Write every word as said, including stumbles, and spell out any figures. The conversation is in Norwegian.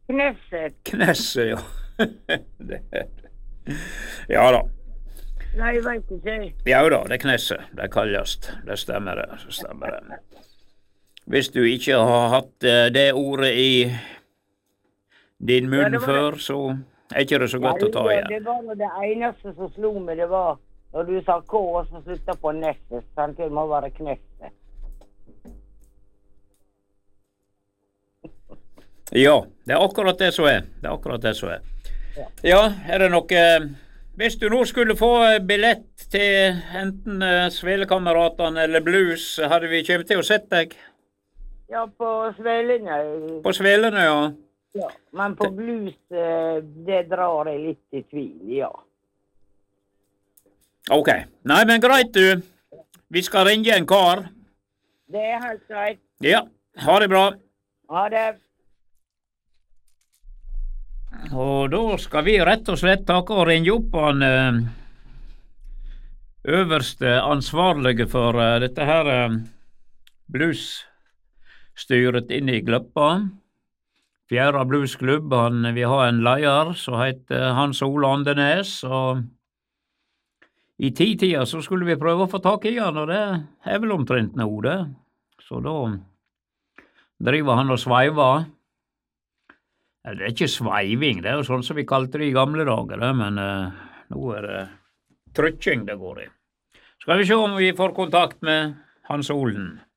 Knesset. Knesset, ja. Det er det. Ja da. Nei, jeg vet ikke. Ja da, det er Knesset. Det kalles. Det stemmer det. Det stemmer det. Hvis du ikke har hatt eh, det ordet i din munn Ja, det var det. før, så er ikke det så godt å ta Nei, igjen. det var nå det eneste som slo meg, det var når du sa K, og så slutta på Nesset. Sant? Det må være Knesset. Ja, det er akkurat det som er. Det er akkurat det som er. Ja. Ja, er det noe eh, Hvis du nå skulle få eh, billett til enten eh, Svelekameratene eller Blues, hadde vi kommet til å sett deg Ja, på Svelene. på Svelene, ja? Ja, men på blues, eh, det drar jeg litt i tvil, ja. Ok. Nei, men greit, du. Vi skal ringe en kar. Det er helt greit. Ja, ha det bra. Ha det. Og da skal vi rett og slett takke og ringe opp han eh, øverste ansvarlige for eh, dette her eh, bluesstyret inne i Gløppa. Fjæra bluesklubb. Han, vi har en leder som heter Hans Ole Andenes, og i ti-tida så skulle vi prøve å få tak i han, og det er vel omtrent nå, det. Så da driver han og sveiver. Det er ikke sveiving, det er jo sånn som vi kalte det i gamle dager, det, men uh, nå er det trykking det går i. Skal vi se om vi får kontakt med Hans Olen.